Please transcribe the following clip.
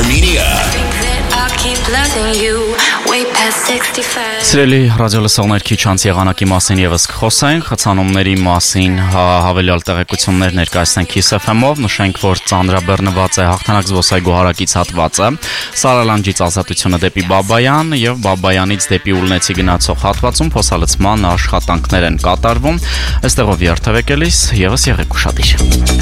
Armenia. Սիրելի ռադիոլսողներ, քիչ անց եղանակի մասին եւս կխոսենք, խցանումների մասին հավելյալ տեղեկություններ ներկայացնենք Kiss FM-ով, նշենք, որ ծանրաբեռնված է հաղթանակ զբոսայգու հարակից հատվածը, Սարալանջից ազատությունը դեպի Բաբայան եւ Բաբայանից դեպի Ուլնեցի գնացող հատվածում փոսալցման աշխատանքներ են կատարվում, այստեղով երթևեկելիս եւս եղեք ուշադիր։